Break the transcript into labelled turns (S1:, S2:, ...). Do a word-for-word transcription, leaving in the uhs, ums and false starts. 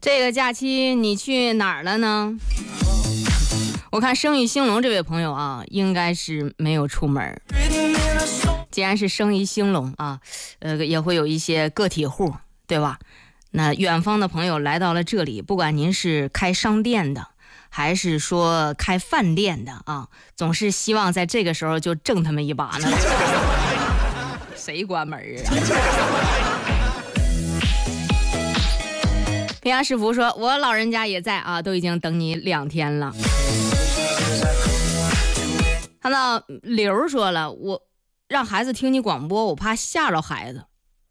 S1: 这个假期你去哪儿了呢？我看生意兴隆这位朋友啊，应该是没有出门。既然是生意兴隆啊，呃，也会有一些个体户，对吧？那远方的朋友来到了这里，不管您是开商店的，还是说开饭店的啊，总是希望在这个时候就挣他们一把呢。谁关门啊？平安是福说，我老人家也在啊，都已经等你两天了。看到刘说了，我让孩子听你广播，我怕吓着孩子。